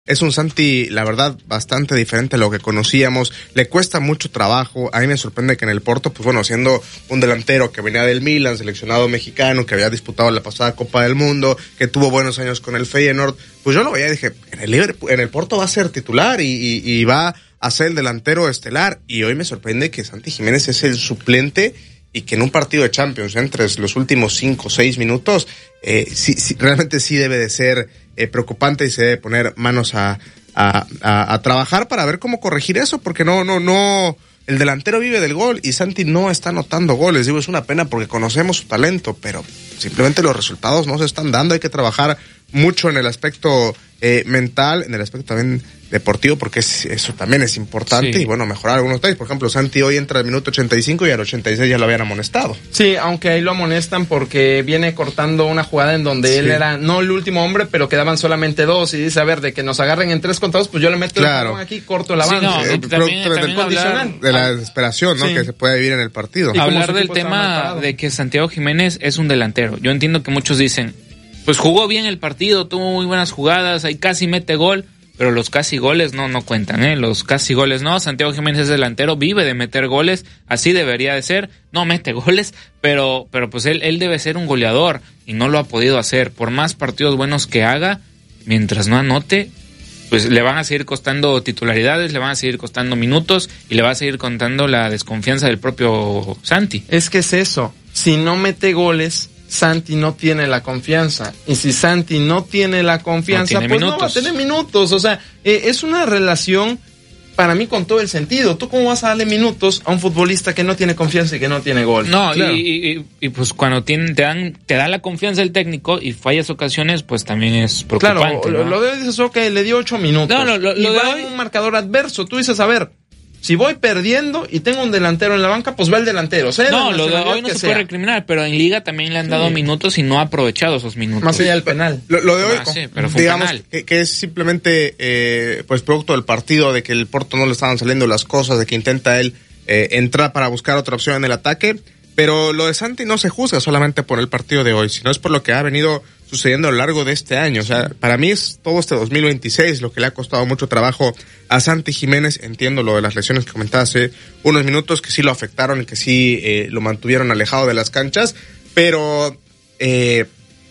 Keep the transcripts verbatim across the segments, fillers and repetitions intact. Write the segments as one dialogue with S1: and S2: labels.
S1: Es un Santi, la verdad, bastante diferente a lo que conocíamos. Le cuesta mucho trabajo. A mí me sorprende que en el Porto, pues bueno, siendo un delantero que venía del Milan, seleccionado mexicano, que había disputado la pasada Copa del Mundo, que tuvo buenos años con el Feyenoord, pues yo lo veía y dije, en el Liverpool, en el Porto va a ser titular y, y, y va a ser el delantero estelar. Y hoy me sorprende que Santi Jiménez es el suplente y que en un partido de Champions, entre los últimos cinco o seis minutos, eh, sí, sí, realmente sí debe de ser eh, preocupante y se debe poner manos a, a, a, a trabajar para ver cómo corregir eso, porque no, no, no, el delantero vive del gol y Santi no está anotando goles. Digo, es una pena porque conocemos su talento, pero simplemente los resultados no se están dando. Hay que trabajar mucho en el aspecto eh, mental, en el aspecto también deportivo, porque es, eso también es importante, sí. Y bueno, mejorar algunos detalles. Por ejemplo, Santi hoy entra al minuto ochenta y cinco y al ochenta y seis ya lo habían amonestado.
S2: Sí, aunque ahí lo amonestan porque viene cortando una jugada en donde sí. Él era no el último hombre, pero quedaban solamente dos, y dice, a ver, de que nos agarren en tres contados, pues yo le meto
S1: claro.
S2: el aquí, corto el avance. Sí, no,
S1: eh, también, también del condicional de la desesperación, ¿no? Sí. Que se puede vivir en el partido.
S3: Y hablar del tema de que Santiago Jiménez es un delantero. Yo entiendo que muchos dicen, pues jugó bien el partido, tuvo muy buenas jugadas, ahí casi mete gol, pero los casi goles no no cuentan, ¿eh? Los casi goles no. Santiago Jiménez es delantero, vive de meter goles, así debería de ser. No mete goles, pero pero pues él él debe ser un goleador y no lo ha podido hacer. Por más partidos buenos que haga, mientras no anote, pues le van a seguir costando titularidades, le van a seguir costando minutos y le va a seguir contando la desconfianza del propio Santi.
S2: Es que es eso, si no mete goles, Santi no tiene la confianza. Y si Santi no tiene la confianza, no tiene pues minutos. No va a tener minutos. O sea, eh, es una relación para mí con todo el sentido. ¿Tú cómo vas a darle minutos a un futbolista que no tiene confianza y que no tiene gol?
S3: No, claro. y, y, y pues cuando tienen, te dan te da la confianza el técnico y fallas ocasiones, pues también es preocupante.
S2: Claro, lo,
S3: ¿no?
S2: lo de hoy dices, ok, le dio ocho minutos.
S3: No, no, lo,
S2: y
S3: lo
S2: va
S3: de hoy...
S2: en un marcador adverso. Tú dices, a ver, si voy perdiendo y tengo un delantero en la banca, pues va el delantero. ¿Sí?
S3: No, lo de hoy no se sea. puede recriminar, pero en Liga también le han dado sí. minutos y no ha aprovechado esos minutos.
S2: Más allá del penal.
S1: Lo, lo de hoy,
S3: ah, sí, pero fue
S1: digamos,
S3: penal.
S1: Que, que es simplemente eh, pues producto del partido, de que el Porto no le estaban saliendo las cosas, de que intenta él eh, entrar para buscar otra opción en el ataque. Pero lo de Santi no se juzga solamente por el partido de hoy, sino es por lo que ha venido sucediendo a lo largo de este año. O sea, para mí es todo este dos mil veintiséis lo que le ha costado mucho trabajo a Santi Jiménez. Entiendo lo de las lesiones que comentaba hace unos minutos, que sí lo afectaron y que sí eh, lo mantuvieron alejado de las canchas, pero eh,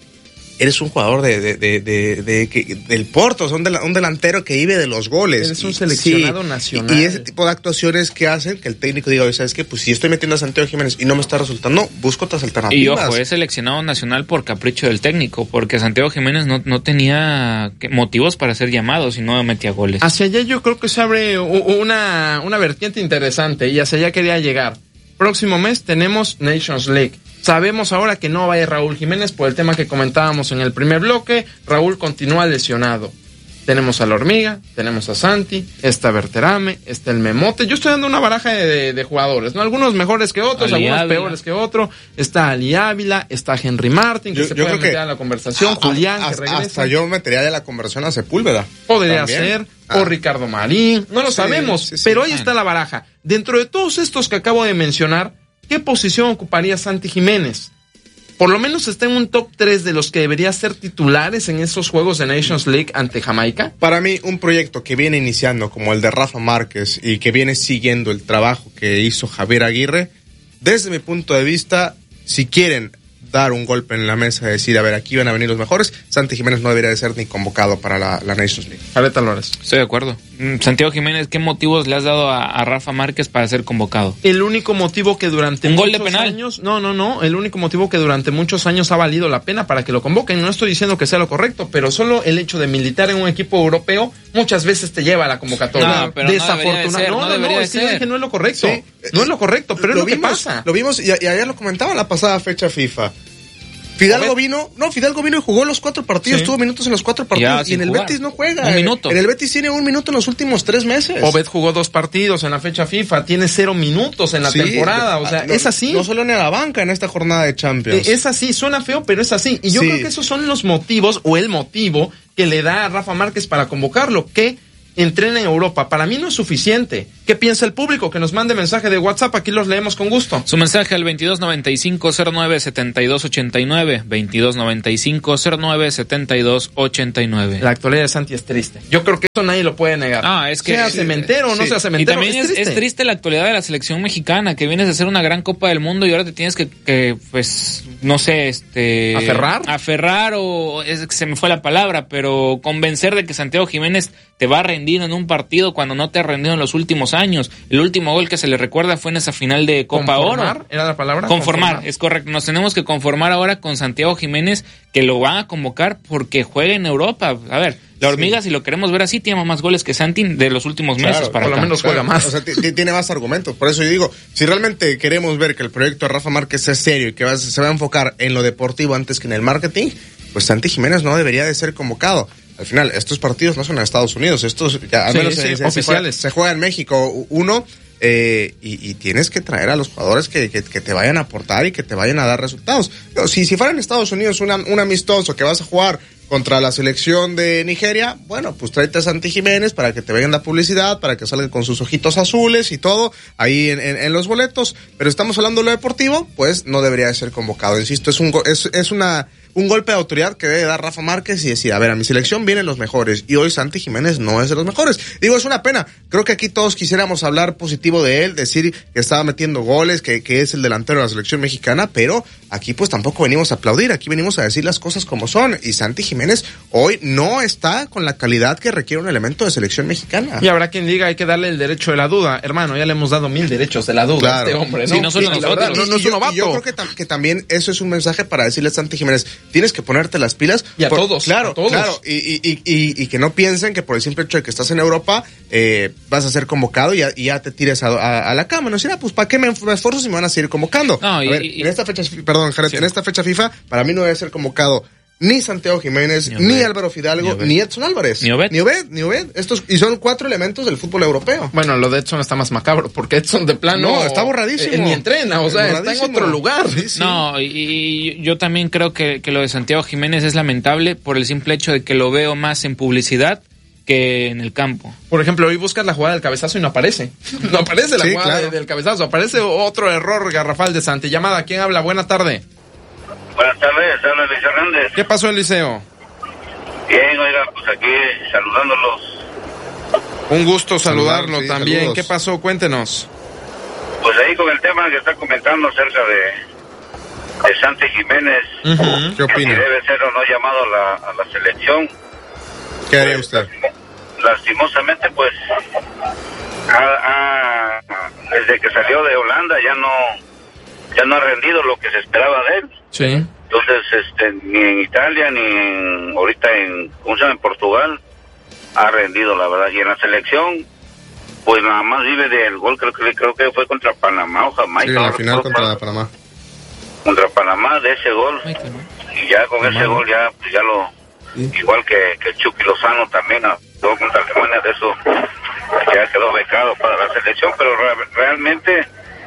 S1: eres un jugador de, de, de, de, de, de del Porto, o sea, un, del, un delantero que vive de los goles.
S2: Eres un seleccionado
S1: sí,
S2: nacional.
S1: Y, y ese tipo de actuaciones que hacen que el técnico diga, oye, ¿sabes qué? Pues si estoy metiendo a Santiago Jiménez y no me está resultando, busco otras alternativas.
S3: Y ojo, es seleccionado nacional por capricho del técnico, porque Santiago Jiménez no, no tenía motivos para ser llamado si no metía goles.
S2: Hacia allá yo creo que se abre una, una vertiente interesante y hacia allá quería llegar. Próximo mes tenemos Nations League. Sabemos ahora que no va a ir Raúl Jiménez por el tema que comentábamos en el primer bloque. Raúl continúa lesionado. Tenemos a la Hormiga, tenemos a Santi, está Berterame, está el Memote. Yo estoy dando una baraja de, de, de jugadores, ¿no? Algunos mejores que otros,
S3: Ali
S2: algunos
S3: Ávila.
S2: peores que otros. Está Ali Ávila, está Henry Martin, que
S1: yo,
S2: se
S1: yo
S2: puede
S1: creo
S2: meter
S1: que
S2: a la conversación.
S1: A,
S2: Julián,
S1: a,
S2: que regresa.
S1: Hasta yo metería de la conversación a Sepúlveda.
S2: Podría
S1: también.
S2: ser.
S1: Ah.
S2: O Ricardo Marín. No lo
S1: sí,
S2: sabemos,
S1: sí, sí,
S2: pero ahí
S3: bueno.
S2: está la baraja. Dentro de todos estos que acabo de mencionar, ¿qué posición ocuparía Santi Jiménez? Por lo menos está en un top tres de los que debería ser titulares en esos juegos de Nations League ante Jamaica.
S1: Para mí, un proyecto que viene iniciando como el de Rafa Márquez y que viene siguiendo el trabajo que hizo Javier Aguirre, desde mi punto de vista, si quieren dar un golpe en la mesa y decir, a ver, aquí van a venir los mejores, Santi Jiménez no debería de ser ni convocado para la, la Nations League.
S2: Jared Álvarez.
S3: Estoy de acuerdo. Santiago Jiménez, ¿qué motivos le has dado a, a Rafa Márquez para ser convocado?
S2: El único motivo que durante
S3: ¿Un
S2: muchos
S3: gol de penal?
S2: años, no, no, no, el único motivo que durante muchos años ha valido la pena para que lo convoquen. No estoy diciendo que sea lo correcto, pero solo el hecho de militar en un equipo europeo muchas veces te lleva a la convocatoria.
S3: No, pero no debería de ser,
S2: no,
S3: no
S2: no,
S3: debería
S2: no,
S3: de
S2: es que
S3: ser.
S2: yo dije no es lo correcto.
S1: Sí.
S2: No es lo correcto, pero
S1: lo
S2: es lo
S1: vimos,
S2: que pasa.
S1: Lo vimos y, y ayer lo comentaba en la pasada fecha FIFA. Fidalgo vino, no, Fidalgo vino y jugó los cuatro partidos,
S2: sí.
S1: tuvo minutos en los cuatro partidos y en el jugar. Betis no juega.
S3: Un minuto.
S1: En el Betis tiene un minuto en los últimos tres meses.
S2: Obed jugó dos partidos en la fecha FIFA, tiene cero minutos en la sí, temporada, o sea,
S1: no,
S2: es así.
S1: No solo ni a la banca en esta jornada de Champions.
S2: Es así, suena feo, pero es así. Y yo sí. creo que esos son los motivos o el motivo que le da a Rafa Márquez para convocarlo, que entrena en Europa. Para mí no es suficiente. Que ¿Qué piensa el público? Que nos mande mensaje de WhatsApp, aquí los leemos con gusto.
S3: Su mensaje al veintidós noventa y cinco cero nueve setenta y dos ochenta y nueve, veintidós noventa y cinco cero nueve setenta y dos ochenta y nueve.
S2: La actualidad de Santi es triste. Yo creo que eso nadie lo puede negar.
S3: Ah, es que
S2: sea cementero o no
S3: sí.
S2: sea cementero.
S3: Y también es, es, triste. es triste la actualidad de la selección mexicana, que vienes de hacer una gran Copa del Mundo y ahora te tienes que, que pues, no sé, este...
S2: ¿Aferrar?
S3: Aferrar o, es que se me fue la palabra, pero convencer de que Santiago Jiménez te va a rendir en un partido cuando no te ha rendido en los últimos años. El último gol que se le recuerda fue en esa final de Copa
S2: ¿Conformar?
S3: Oro.
S2: ¿Era la palabra?
S3: Conformar,
S2: Conformar,
S3: es correcto. Nos tenemos que conformar ahora con Santiago Jiménez, que lo van a convocar porque juega en Europa. A ver, la hormiga, sí. si lo queremos ver así, tiene más goles que Santi de los últimos meses
S1: claro,
S3: para
S2: por
S3: acá.
S2: lo menos juega
S1: claro,
S2: más.
S1: O sea, t- tiene más argumentos. Por eso yo digo, si realmente queremos ver que el proyecto de Rafa Márquez es serio y que va, se va a enfocar en lo deportivo antes que en el marketing, pues Santi Jiménez no debería de ser convocado. Al final, estos partidos no son en Estados Unidos, estos ya al
S2: sí,
S1: menos
S2: sí,
S1: se, se,
S2: oficiales.
S1: Se juega, se juega en México uno, eh, y, y tienes que traer a los jugadores que, que, que te vayan a aportar y que te vayan a dar resultados. Pero si, si fuera en Estados Unidos una, un amistoso que vas a jugar contra la selección de Nigeria, bueno, pues tráete a Santi Jiménez para que te vean la publicidad, para que salga con sus ojitos azules y todo ahí en, en, en los boletos. Pero estamos hablando de lo deportivo, pues no debería de ser convocado. Insisto, es un es, es una un golpe de autoridad que debe dar Rafa Márquez y decir, a ver, a mi selección vienen los mejores y hoy Santi Jiménez no es de los mejores. Digo, es una pena. Creo que aquí todos quisiéramos hablar positivo de él, decir que estaba metiendo goles, que, que es el delantero de la selección mexicana, pero aquí pues tampoco venimos a aplaudir, aquí venimos a decir las cosas como son y Santi Jiménez hoy no está con la calidad que requiere un elemento de selección mexicana.
S2: Y habrá quien diga, hay que darle el derecho de la duda. Hermano, ya le hemos dado mil derechos de la duda
S1: claro.
S2: a este hombre, ¿no?
S3: Sí, no solo
S2: y,
S3: nosotros.
S2: Verdad, no, no es un novato.
S1: Y yo creo que, tam- que también eso es un mensaje para decirle a Santi Jiménez, tienes que ponerte las pilas.
S2: Y a
S1: por,
S2: todos.
S1: Claro,
S2: a todos.
S1: claro. Y, y, y, y, y que no piensen que por el simple hecho de que estás en Europa, eh, vas a ser convocado y ya, y ya te tires a, a, a la cama. No decir, ah, pues ¿para qué me, me esfuerzo si me van a seguir convocando?
S3: No,
S1: a
S3: y,
S1: ver,
S3: y,
S1: en esta fecha, perdón, Jared, sí. en esta fecha FIFA, para mí no debe ser convocado ni Santiago Jiménez, ni, ni Álvaro Fidalgo, ni, ni Edson Álvarez.
S3: Ni Obed.
S1: Ni Obed, ni Obed. Estos, y son cuatro elementos del fútbol europeo.
S2: Bueno, lo de Edson está más macabro, porque Edson de plano...
S1: No, está borradísimo.
S2: Eh, ni entrena, o sea, está en otro lugar.
S1: Sí, sí.
S3: No, y, y yo también creo que, que lo de Santiago Jiménez es lamentable por el simple hecho de que lo veo más en publicidad que en el campo.
S2: Por ejemplo, hoy buscas la jugada del cabezazo y no aparece. No aparece la
S1: sí,
S2: jugada
S1: claro.
S2: de, del cabezazo. Aparece otro error garrafal de Santi. Llamada, ¿quién habla? Buena tarde.
S4: Buenas tardes, habla Luis Hernández.
S2: ¿Qué pasó, Eliseo?
S4: Bien, oiga, pues aquí saludándolos.
S2: Un gusto saludarlo
S1: Saludar, sí,
S2: también.
S1: saludos.
S2: ¿Qué pasó? Cuéntenos.
S4: Pues ahí con el tema que está comentando acerca de, de Santi Jiménez.
S2: Uh-huh.
S1: ¿Qué opina?
S4: Que debe ser o no llamado a la, a la selección.
S1: ¿Qué haría
S4: Pues,
S1: usted?
S4: Lastimosamente, pues, ha, ha, desde que salió de Holanda ya no, ya no ha rendido lo que se esperaba de él.
S2: Sí.
S4: Entonces, este, ni en Italia, ni en, ahorita en, ¿cómo se llama? En Portugal, ha rendido, la verdad. Y en la selección, pues nada más vive del gol, creo que creo que fue contra Panamá o Jamaica.
S1: Sí, en la
S4: no
S1: final
S4: recuerdo
S1: contra
S4: cuál.
S1: Panamá.
S4: Contra Panamá, de ese gol. Y ya con ese gol, ya, pues ya lo,
S1: Sí.
S4: igual que, que Chucky Lozano también, todo contra Alemania, de eso, ya quedó becado para la selección, pero re- realmente,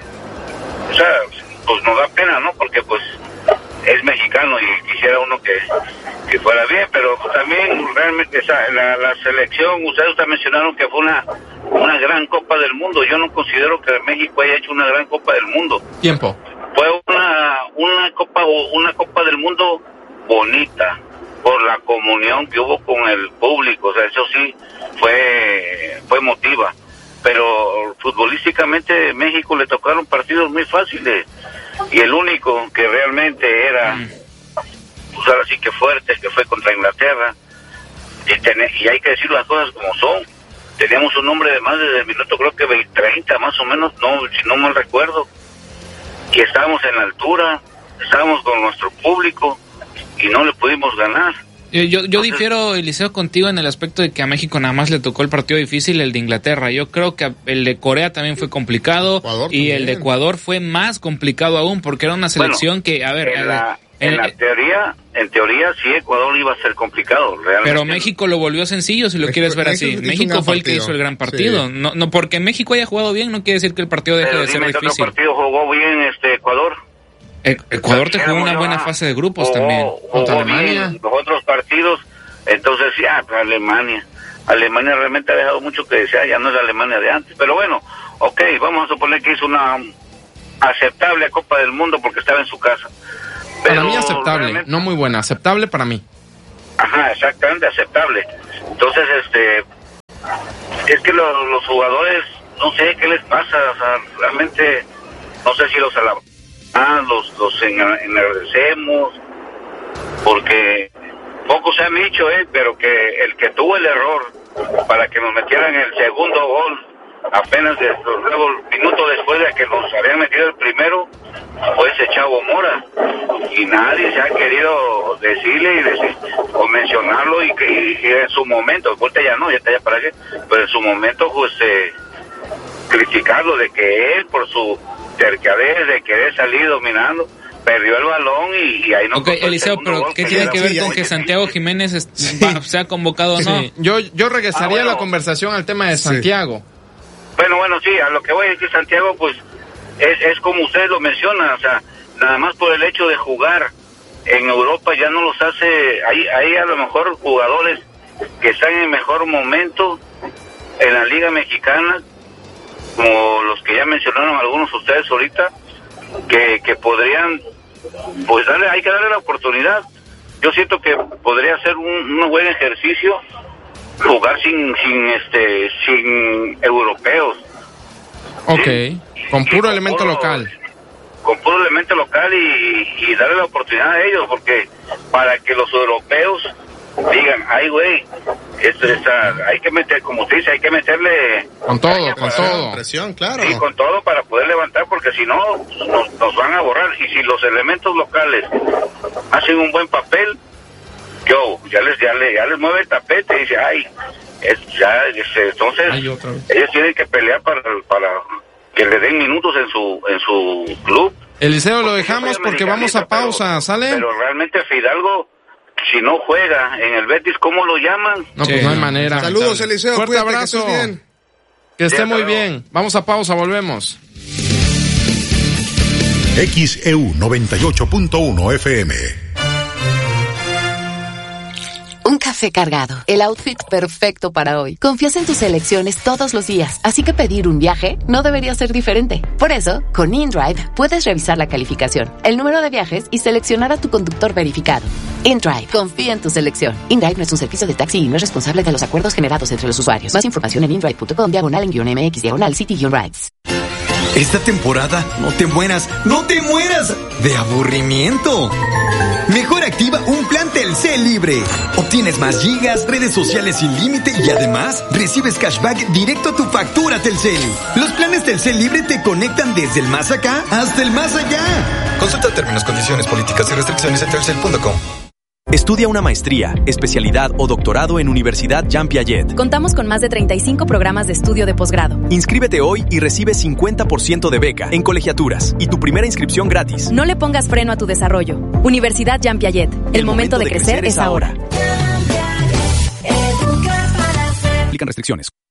S4: o sea, pues nos da pena, ¿no? Porque pues es mexicano y quisiera uno que, que fuera bien, pero también realmente o sea, la, la selección, ustedes mencionaron que fue una una gran Copa del Mundo. Yo no considero que México haya hecho una gran Copa del Mundo.
S2: Tiempo.
S4: Fue una una Copa una Copa del Mundo bonita por la comunión que hubo con el público, o sea, eso sí fue fue emotiva, pero futbolísticamente México le tocaron partidos muy fáciles y el único que realmente era, pues ahora sí que fuerte, que fue contra Inglaterra, y, tener, y hay que decir las cosas como son. Teníamos un hombre de más desde el minuto creo que treinta más o menos, no si no mal recuerdo, y estábamos en la altura, estábamos con nuestro público y no le pudimos ganar.
S3: Yo, yo, yo difiero, Eliseo, contigo en el aspecto de que a México nada más le tocó el partido difícil, el de Inglaterra. Yo creo que el de Corea también fue complicado
S1: Ecuador
S3: y
S1: también.
S3: el de Ecuador fue más complicado aún porque era una selección
S4: Bueno,
S3: que, a ver,
S4: en
S3: a
S4: la,
S3: ver,
S4: en
S3: el-
S4: la teoría, en teoría sí Ecuador iba a ser complicado, realmente.
S3: pero México lo volvió sencillo si lo
S1: México-
S3: quieres ver
S1: México
S3: así.
S1: hizo un
S3: México
S1: gran
S3: fue el que
S1: partido.
S3: hizo el gran partido.
S1: Sí.
S3: No, no porque México haya jugado bien no quiere decir que el partido deje
S4: Pero
S3: de ser
S4: dime que otro
S3: difícil.
S4: partido jugó bien este Ecuador.
S3: E- Ecuador te jugó una
S4: Dijéramos,
S3: buena
S4: ah,
S3: fase de grupos
S4: jugó-
S3: también.
S4: jugó
S2: Contra
S4: bien
S2: Alemania.
S4: los otros partidos, entonces sí, ah, pues, Alemania. Alemania realmente ha dejado mucho que desear, ya no es la Alemania de antes, pero bueno, ok, vamos a suponer que hizo una aceptable Copa del Mundo porque estaba en su casa.
S2: Pero para mí aceptable, realmente... no muy buena, aceptable para mí.
S4: Ajá, exactamente, aceptable. Entonces, este, es que lo, los jugadores, no sé qué les pasa, o sea, realmente, no sé si los alabamos, ah, los, los enardecemos, porque poco se han dicho, eh, pero que el que tuvo el error para que nos metieran el segundo gol, apenas de, luego, minutos después de que nos habían metido el primero, fue ese Chavo Mora, y nadie se ha querido decirle y decir, o mencionarlo, y que y, y en su momento, ahorita ya no, ya está ya para qué, pero en su momento pues eh, criticarlo de que él por su terquedad de querer salir dominando perdió el balón y, y ahí no.
S3: Ok, Eliseo, pero ¿qué tiene que ver sí, con que Santiago Jiménez es, sí. va, sea convocado o no?
S2: Sí. Yo, yo regresaría ah, bueno. la conversación al tema de Santiago.
S4: Sí. Bueno, bueno, sí, a lo que voy a decir, Santiago, pues es, es como ustedes lo mencionan, o sea, nada más por el hecho de jugar en Europa ya no los hace, hay, hay a lo mejor jugadores que están en mejor momento en la Liga Mexicana, como los que ya mencionaron algunos de ustedes ahorita, que, que podrían, pues darle, hay que darle la oportunidad. Yo siento que podría ser un, un buen ejercicio jugar sin, sin este, sin europeos.
S2: Ok, ¿sí? Con puro con elemento puro, local.
S4: Con puro elemento local y, y darle la oportunidad a ellos, porque para que los europeos digan, ay güey, esto, esta, hay que meter, como usted dice, hay que meterle...
S2: Con todo, con todo.
S1: Presión, claro.
S4: Sí, con todo para poder levantar, porque si no, nos, nos van a borrar. Y si los elementos locales hacen un buen papel, yo, ya les, ya les, ya les mueve el tapete y dice, ay, es, ya, es, entonces, ellos tienen que pelear para, para que le den minutos en su, en su club.
S2: Eliseo, lo dejamos porque vamos a pausa, pero, ¿sale?
S4: Pero realmente Fidalgo, si no juega en el Betis, ¿cómo lo llaman?
S2: No, pues sí, no hay manera.
S1: Saludos, Eliseo.
S2: Fuerte
S1: cuídate,
S2: abrazo.
S1: Que estés bien.
S2: Que esté sí, muy bien. Vamos a pausa, volvemos.
S5: X E U noventa y ocho punto uno F M.
S6: Un café cargado, el outfit perfecto para hoy. Confías en tus elecciones todos los días, así que pedir un viaje no debería ser diferente. Por eso, con InDrive puedes revisar la calificación, el número de viajes y seleccionar a tu conductor verificado. InDrive, confía en tu selección. InDrive no es un servicio de taxi y no es responsable de los acuerdos generados entre los usuarios. Más información en indrive punto com, diagonal en guión mx, diagonal city guión rides.
S7: Esta temporada no te mueras, no te mueras de aburrimiento. Mejor activa un plan Telcel libre. Obtienes más gigas, redes sociales sin límite y además recibes cashback directo a tu factura Telcel. Los planes Telcel libre te conectan desde el más acá hasta el más allá.
S8: Consulta términos, condiciones, políticas y restricciones en telcel punto com.
S9: Estudia una maestría, especialidad o doctorado en Universidad Jean Piaget.
S10: Contamos con más de treinta y cinco programas de estudio de posgrado.
S9: Inscríbete hoy y recibe cincuenta por ciento de beca en colegiaturas y tu primera inscripción gratis.
S10: No le pongas freno a tu desarrollo. Universidad Jean Piaget. El, El momento, momento de, de crecer, crecer es ahora.
S9: Aplican restricciones.